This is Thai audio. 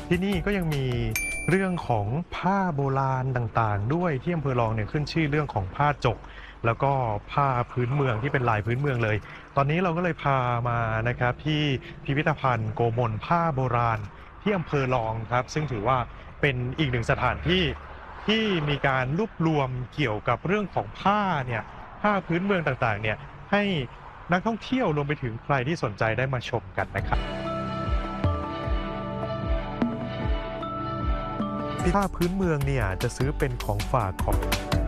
ที่นี่ก็ยังมีเรื่องของผ้าโบราณต่างๆด้วยที่อำเภอรองเนี่ยขึ้นชื่อเรื่องของผ้าจกแล้วก็ผ้าพื้นเมืองที่เป็นลายพื้นเมืองเลยตอนนี้เราก็เลยพามานะครับที่พิพิธภัณฑ์โกมลผ้าโบราณที่อำเภอรองครับซึ่งถือว่าเป็นอีกหนึ่งสถานที่ที่มีการรวบรวมเกี่ยวกับเรื่องของผ้าเนี่ยผ้าพื้นเมืองต่างๆเนี่ยให้นักท่องเที่ยวรวมไปถึงใครที่สนใจได้มาชมกันนะครับ ผ้าพื้นเมืองเนี่ยจะซื้อเป็นของฝากของ